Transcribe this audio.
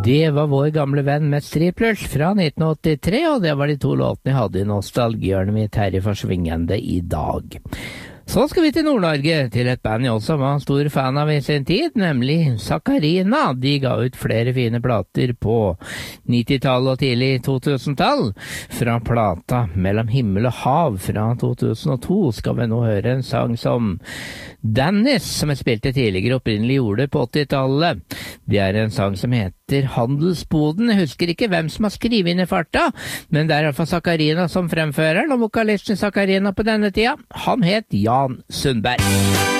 Det var vår gamle venn med Striplers fra 1983, og det var de 2 låtene jeg hadde i nostalgihjørnet mitt her i Forsvingende i dag. Så skal vi til Nord-Norge, til et band jeg også var stor fan av i sin tid, nemlig Sakarina. De ga ut flere fine plater på 90-tallet og tidlig 2000-tall. Fra plata Mellom himmel og hav fra 2002 skal vi nå høre en sang som Dennis, som jeg spilte tidligere, opprinnelig gjorde på 80-tallet. Det er en sang som heter Handelsboden. Jeg husker ikke hvem som har skrevet inn i farta, men det er i hvert fall Sakarina som fremfører, og vokalisten Sakarina på denne tida, han het Jan Sundberg.